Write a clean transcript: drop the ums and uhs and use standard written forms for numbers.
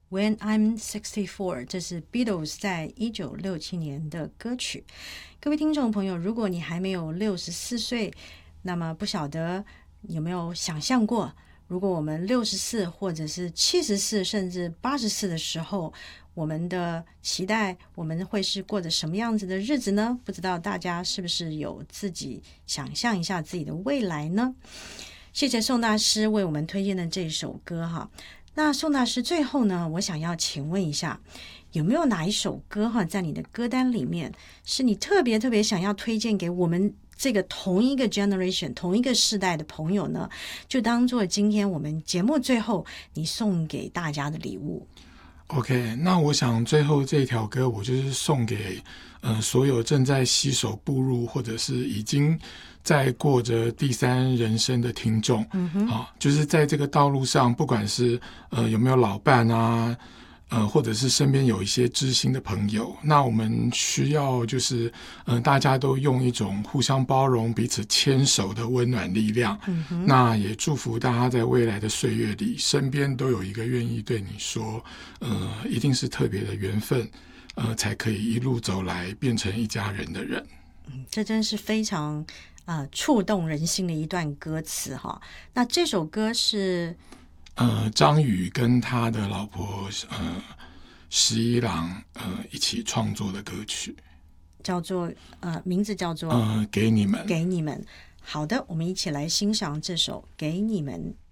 When I'm 64， 这是 Beatles 在1967年的歌曲。各位听众朋友，如果你还没有64岁，那么不晓得有没有想象过，如果我们64或者是74甚至84的时候，我们的期待我们会是过着什么样子的日子呢？不知道大家是不是有自己想象一下自己的未来呢？谢谢宋大师为我们推荐的这首歌哈。那宋大师最后呢，我想要请问一下，有没有哪一首歌哈，在你的歌单里面是你特别想要推荐给我们这个同一个 generation 同一个世代的朋友呢？就当做今天我们节目最后你送给大家的礼物。 OK， 那我想最后这条歌我就是送给所有正在携手步入或者是已经在过着第三人生的听众，就是在这个道路上，不管是有没有老伴啊，或者是身边有一些知心的朋友，那我们需要就是大家都用一种互相包容、彼此牵手的温暖力量。那也祝福大家在未来的岁月里，身边都有一个愿意对你说，一定是特别的缘分，才可以一路走来变成一家人的人。 这真是非常触动人心的一段歌词哈。那这首歌是张宇跟他的老婆十一郎一起创作的歌曲， 叫做名字叫做给你们。 给你们。好的，我们一起来欣赏这首给你们。